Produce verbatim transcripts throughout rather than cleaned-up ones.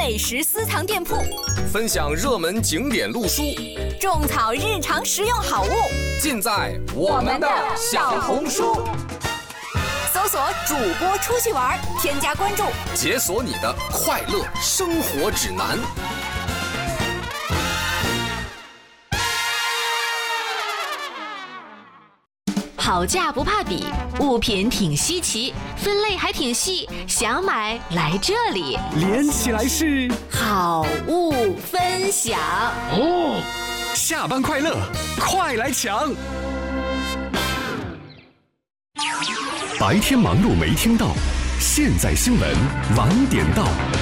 美食私藏店铺， 分享热门景点路书， 种草日常实用好物， 尽在我们的小红书。 搜索主播出去玩，添加关注， 解锁你的快乐生活指南。 好价不怕比，物品挺稀奇，分类还挺细，想买来这里， 连起来是好物分享哦。下班快乐，快来抢！白天忙碌没听到，现在新闻晚点到。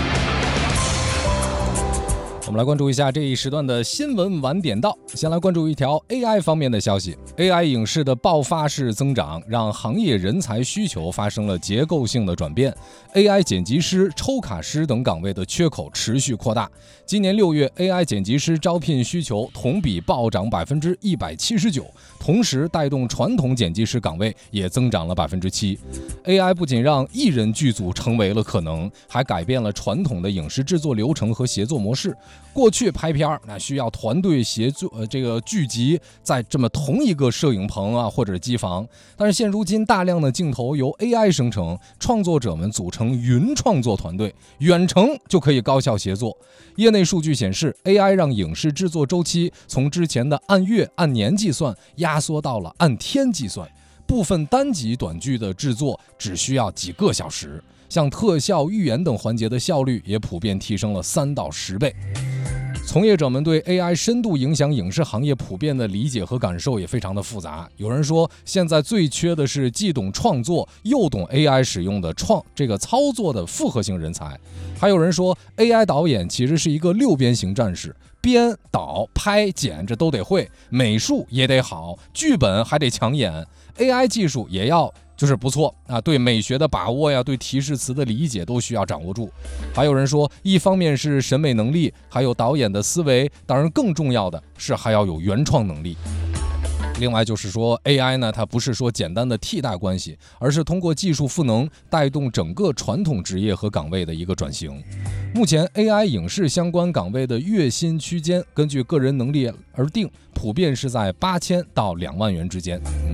我们来关注一下这一时段的新闻晚点到。先来关注一条 A I 方面的消息。 A I 影视的爆发式增长让行业人才需求发生了结构性的转变， A I 剪辑师、抽卡师等岗位的缺口持续扩大。今年六月 A I 剪辑师招聘需求同比暴涨百分之一百七十九，同时带动传统剪辑师岗位也增长了百分之七。 A I 不仅让艺人剧组成为了可能，还改变了传统的影视制作流程和协作模式。过去拍片那需要团队协作，呃，这个聚集在这么同一个摄影棚啊或者机房，但是现如今大量的镜头由 A I 生成，创作者们组成云创作团队，远程就可以高效协作。业内数据显示 ，A I 让影视制作周期从之前的按月、按年计算，压缩到了按天计算。部分单集短剧的制作只需要几个小时，像特效、预演等环节的效率也普遍提升了三到十倍。从业者们对 A I 深度影响影视行业普遍的理解和感受也非常的复杂。有人说，现在最缺的是既懂创作又懂 A I 使用的创这个操作的复合型人才。还有人说 ，A I 导演其实是一个六边形战士，编导拍剪这都得会，美术也得好，剧本还得抢眼， A I 技术也要就是不错啊，对美学的把握呀，对提示词的理解都需要掌握住。还有人说，一方面是审美能力，还有导演的思维，当然更重要的是还要有原创能力。另外就是说 A I 呢，它不是说简单的替代关系，而是通过技术赋能带动整个传统职业和岗位的一个转型。目前 A I 影视相关岗位的月薪区间根据个人能力而定，普遍是在八千到两万元之间。嗯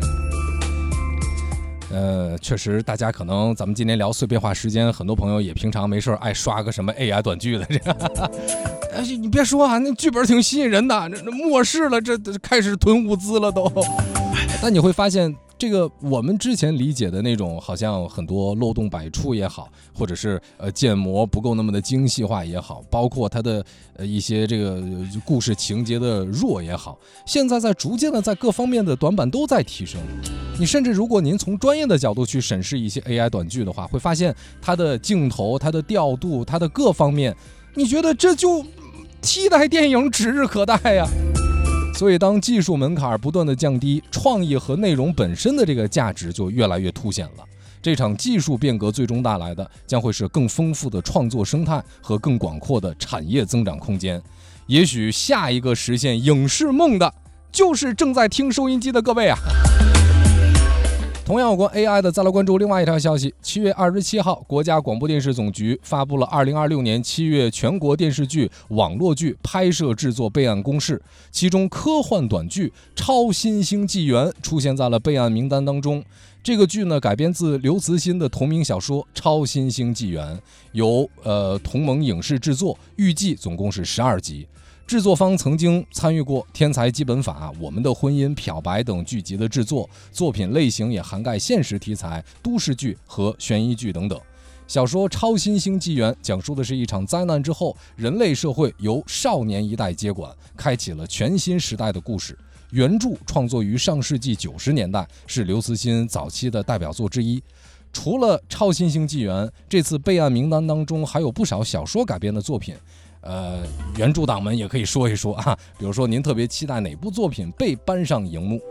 呃，确实，大家可能咱们今天聊碎片化时间，很多朋友也平常没事爱刷个什么 A I 短剧的，这个，哎，你别说啊，那剧本挺吸引人的，这这末世了，这开始囤物资了都。但你会发现，这个我们之前理解的那种，好像很多漏洞百出也好，或者是呃建模不够那么的精细化也好，包括它的呃一些这个故事情节的弱也好，现在在逐渐的在各方面的短板都在提升。你甚至如果您从专业的角度去审视一些 A I 短剧的话，会发现它的镜头、它的调度、它的各方面，你觉得这就替代电影指日可待呀。所以当技术门槛不断的降低，创意和内容本身的这个价值就越来越凸显了。这场技术变革最终带来的将会是更丰富的创作生态和更广阔的产业增长空间。也许下一个实现影视梦的就是正在听收音机的各位啊。同样有关 A I 的，再来关注另外一条消息。七月二十七号，国家广播电视总局发布了二零二六年七月全国电视剧、网络剧拍摄制作备案公示，其中科幻短剧《超新星纪元》出现在了备案名单当中。这个剧呢，改编自刘慈欣的同名小说《超新星纪元》，由呃同盟影视制作，预计总共是十二集。制作方曾经参与过《天才基本法》、《我们的婚姻》、《漂白》等剧集的制作，作品类型也涵盖现实题材、都市剧和悬疑剧等等。小说《超新星纪元》讲述的是一场灾难之后，人类社会由少年一代接管，开启了全新时代的故事。原著创作于上世纪九十年代，是刘慈欣早期的代表作之一。除了《超新星纪元》，这次备案名单当中还有不少小说改编的作品。呃，原著党们也可以说一说啊，比如说您特别期待哪部作品被搬上荧幕。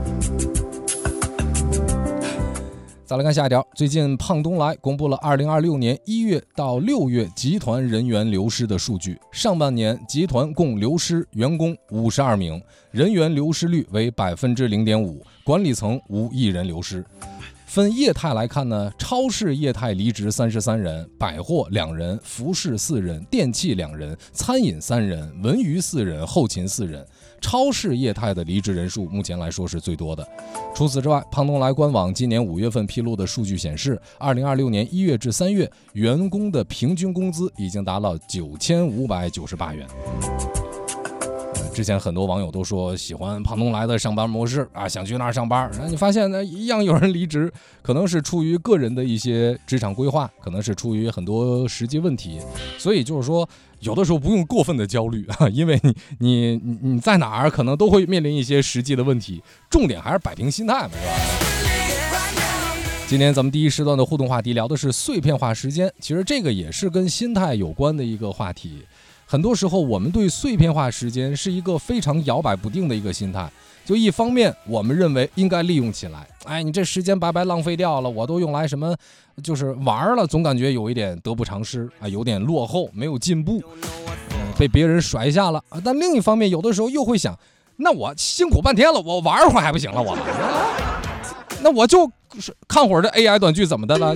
再来看下一条，最近胖东来公布了二零二六年一月到六月集团人员流失的数据。上半年集团共流失员工五十二名，人员流失率为百分之零点五，管理层无一人流失。 分业态来看呢，超市业态离职三十三人，百货两人，服饰四人，电器两人，餐饮三人，文娱四人，后勤四人。超市业态的离职人数目前来说是最多的。除此之外，胖东来官网今年五月份披露的数据显示，二零二六年一月至三月，员工的平均工资已经达到九千五百九十八元。之前很多网友都说喜欢胖东来的上班模式啊，想去那儿上班，你发现呢，一样有人离职，可能是出于个人的一些职场规划，可能是出于很多实际问题，所以就是说，有的时候不用过分的焦虑啊，因为你你你你在哪儿可能都会面临一些实际的问题，重点还是摆平心态嘛，是吧？今天咱们第一时段的互动话题聊的是碎片化时间，其实这个也是跟心态有关的一个话题。很多时候我们对碎片化时间是一个非常摇摆不定的一个心态，就一方面我们认为应该利用起来，哎，你这时间白白浪费掉了，我都用来什么就是玩了，总感觉有一点得不偿失啊，有点落后，没有进步，嗯、被别人甩下了啊。但另一方面有的时候又会想，那我辛苦半天了，我玩会儿还不行了，我、啊、那我就看会儿这 A I 短剧怎么的了？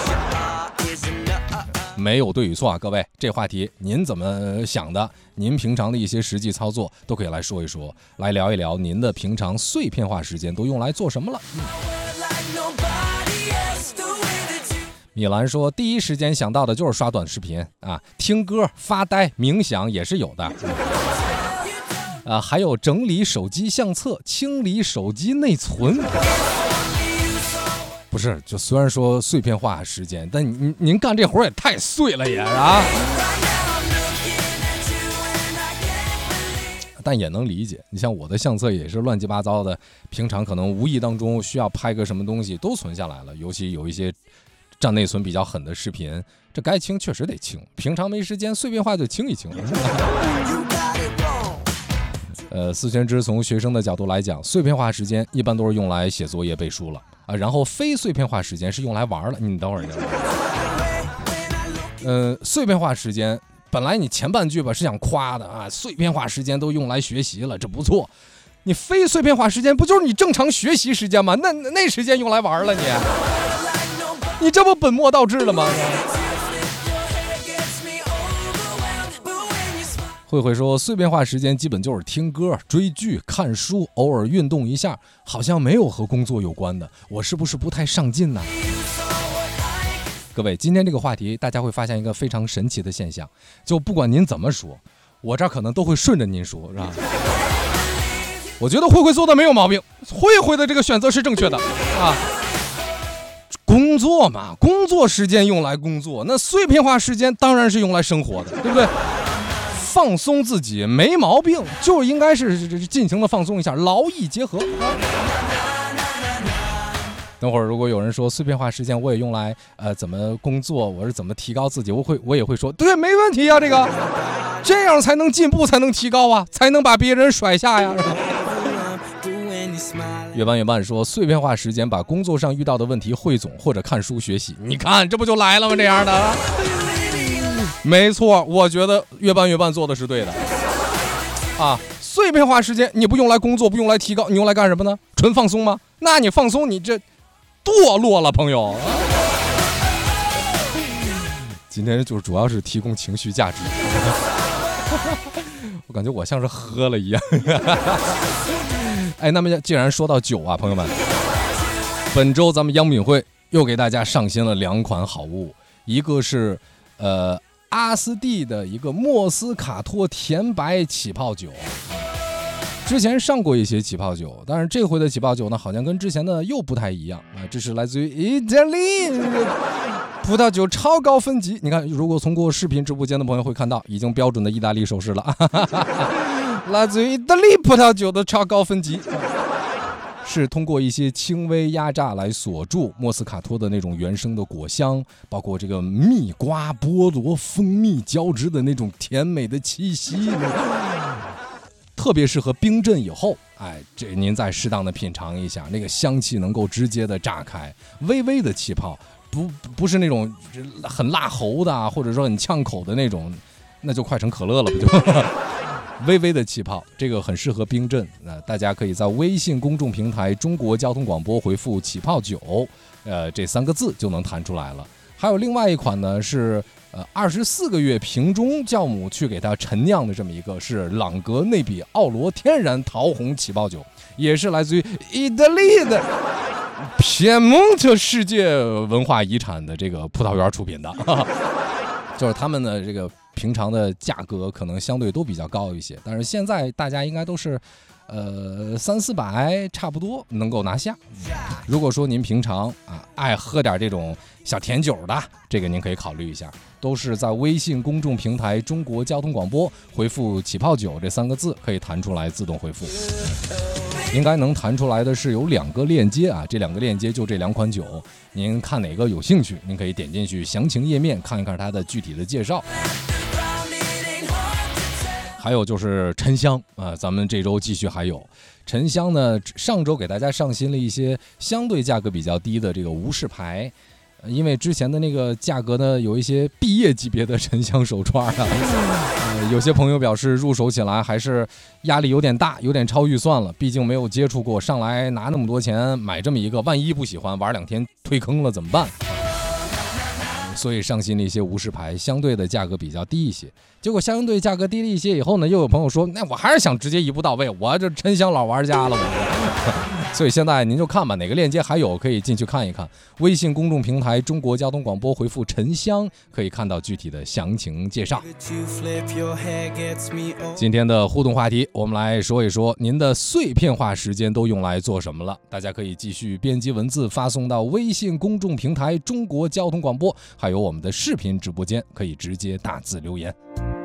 没有对与错啊，各位，这话题您怎么想的？您平常的一些实际操作都可以来说一说，来聊一聊您的平常碎片化时间都用来做什么了。嗯、米兰说，第一时间想到的就是刷短视频啊，听歌、发呆、冥想也是有的。啊，还有整理手机相册、清理手机内存。不是，就虽然说碎片化时间，但您您干这活也太碎了也啊！但也能理解，你像我的相册也是乱七八糟的，平常可能无意当中需要拍个什么东西都存下来了，尤其有一些占内存比较狠的视频，这该清确实得清，平常没时间碎片化就清一清。呃，思璇之从学生的角度来讲，碎片化时间一般都是用来写作业背书了啊，然后非碎片化时间是用来玩了。你等会儿，呃，碎片化时间本来你前半句吧是想夸的啊，碎片化时间都用来学习了，这不错。你非碎片化时间不就是你正常学习时间吗？那那时间用来玩了你，你这不本末倒置了吗？慧慧说，碎片化时间基本就是听歌、追剧、看书，偶尔运动一下，好像没有和工作有关的，我是不是不太上进呢？各位，今天这个话题大家会发现一个非常神奇的现象，就不管您怎么说，我这可能都会顺着您说，是吧？我觉得慧慧做的没有毛病，慧慧的这个选择是正确的啊。工作嘛，工作时间用来工作，那碎片化时间当然是用来生活的，对不对？放松自己没毛病，就应该是尽情的放松一下，劳逸结合。等会儿如果有人说碎片化时间我也用来呃怎么工作，我是怎么提高自己，我会我也会说对，没问题啊，这个这样才能进步，才能提高啊，才能把别人甩下呀。越办越办说，碎片化时间把工作上遇到的问题汇总或者看书学习，你看这不就来了吗？这样的。没错，我觉得越办越办做的是对的啊！碎片化时间你不用来工作，不用来提高，你用来干什么呢？纯放松吗？那你放松，你这堕落了，朋友。今天就主要是提供情绪价值，我感觉我像是喝了一样。哎，那么既然说到酒啊，朋友们，本周咱们央品会又给大家上新了两款好物，一个是呃。阿斯蒂的一个莫斯卡托甜白起泡酒，之前上过一些起泡酒，但是这回的起泡酒呢，好像跟之前的又不太一样啊。这是来自于意大利葡萄酒超高分级，你看，如果通过视频直播间的朋友会看到，已经标准的意大利手势了，来自于意大利葡萄酒的超高分级。是通过一些轻微压榨来锁住莫斯卡托的那种原生的果香，包括这个蜜瓜、菠萝、蜂蜜交织的那种甜美的气息，特别适合冰镇以后，哎，这您再适当的品尝一下，那个香气能够直接的炸开，微微的气泡，不不是那种很辣喉的啊，或者说很呛口的那种，那就快成可乐了，不就？ 微微的气泡，这个很适合冰镇。那、呃、大家可以在微信公众平台中国交通广播回复起泡酒，呃，这三个字就能弹出来了。还有另外一款呢，是呃二十四个月瓶中酵母去给它陈酿的这么一个，是朗格内比奥罗天然桃红起泡酒，也是来自于意大利的皮蒙特世界文化遗产的这个葡萄园出品的。就是他们的这个平常的价格可能相对都比较高一些，但是现在大家应该都是呃三四百差不多能够拿下。如果说您平常啊爱喝点这种小甜酒的，这个您可以考虑一下，都是在微信公众平台中国交通广播回复起泡酒这三个字可以弹出来自动回复。应该能弹出来的是有两个链接啊，这两个链接就这两款酒，您看哪个有兴趣，您可以点进去详情页面看一看它的具体的介绍。还有就是沉香啊、呃，咱们这周继续还有沉香呢，上周给大家上新了一些相对价格比较低的这个无事牌。因为之前的那个价格呢，有一些毕业级别的沉香手串啊、呃，有些朋友表示入手起来还是压力有点大，有点超预算了，毕竟没有接触过，上来拿那么多钱买这么一个，万一不喜欢，玩两天退坑了怎么办？所以上新了一些无事牌，相对的价格比较低一些。结果相对价格低了一些以后呢，又有朋友说，那我还是想直接一步到位，我这沉香老玩家了我。所以现在您就看吧，哪个链接还有可以进去看一看。微信公众平台中国交通广播回复沉香，可以看到具体的详情介绍。今天的互动话题，我们来说一说您的碎片化时间都用来做什么了。大家可以继续编辑文字发送到微信公众平台中国交通广播，还有我们的视频直播间，可以直接打字留言。